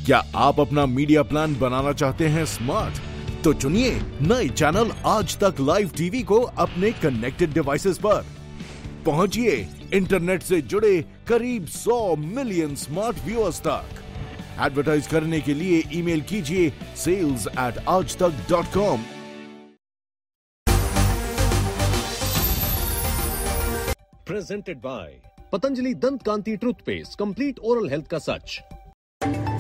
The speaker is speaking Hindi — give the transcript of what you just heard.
क्या आप अपना मीडिया प्लान बनाना चाहते हैं स्मार्ट? तो चुनिए नए चैनल आज तक लाइव टीवी को अपने कनेक्टेड डिवाइसेस पर। पहुंचिए इंटरनेट से जुड़े करीब 100 मिलियन स्मार्ट व्यूअर्स तक। एडवर्टाइज करने के लिए ईमेल कीजिए sales@aajtak.com। Presented by Patanjali Dant Kanti Toothpaste, complete oral health का सच।